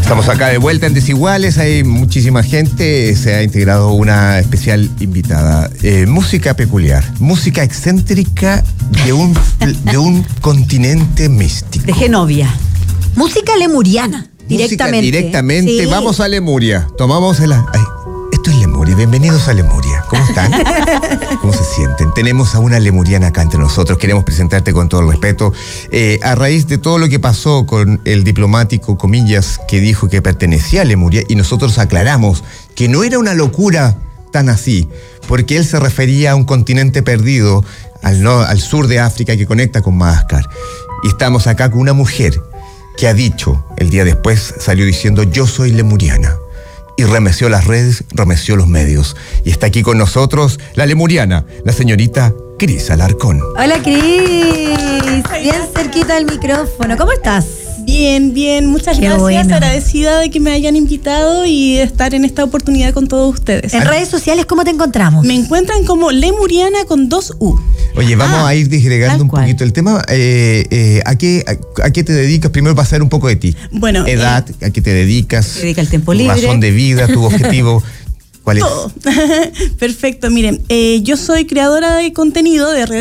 Estamos acá de vuelta en Desiguales, hay muchísima gente, se ha integrado una especial invitada. Música peculiar, música excéntrica de un continente místico. De Genovia. Música lemuriana, directamente. Directamente, sí. Vamos a Lemuria, tomamos el... Esto es Lemuria, bienvenidos a Lemuria. ¿Cómo están? ¿Cómo se sienten? Tenemos a una lemuriana acá entre nosotros, queremos presentarte con todo el respeto. A raíz de todo lo que pasó con el diplomático, comillas, que dijo que pertenecía a Lemuria, y nosotros aclaramos que no era una locura tan así, porque él se refería a un continente perdido al sur de África que conecta con Madagascar. Y estamos acá con una mujer que ha dicho, el día después salió diciendo: yo soy lemuriana. Y remeció las redes, remeció los medios. Y está aquí con nosotros la lemuriana, la señorita Cris Alarcón. Hola, Cris. Bien cerquita del micrófono. ¿Cómo estás? Bien, muchas gracias. Bueno. Agradecida de que me hayan invitado y de estar en esta oportunidad con todos ustedes. En redes sociales, ¿cómo te encontramos? Me encuentran como Lemuriana con 2 U. Oye, vamos a ir disgregando un cual. poquito el tema. ¿A qué te dedicas? Primero va a ser un poco de ti. Bueno, edad, ¿a qué te dedicas? Te dedica el tiempo Tu libre. razón de vida, tu objetivo. ¿Cuál es? todo. Perfecto, miren, yo soy creadora de contenido de redes